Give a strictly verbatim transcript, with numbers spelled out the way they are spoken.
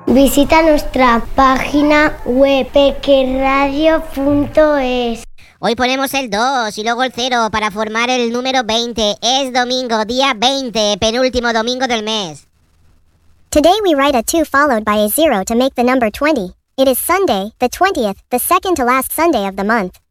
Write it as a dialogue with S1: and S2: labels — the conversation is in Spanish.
S1: Visita nuestra página web pequeradio punto es.
S2: Hoy ponemos el dos y luego el cero para formar el número veinte. Es domingo, día veinte, penúltimo domingo del mes.
S3: Today we write a two followed by a zero to make the number twenty. It is Sunday, the twentieth, the second to last Sunday of the month.